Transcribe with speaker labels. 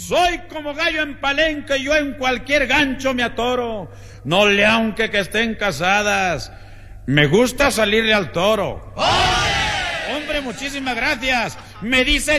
Speaker 1: Soy como gallo en palenque, yo en cualquier gancho me atoro. No le aunque que estén casadas, me gusta salirle al toro. ¡Hombre, muchísimas gracias! Me dice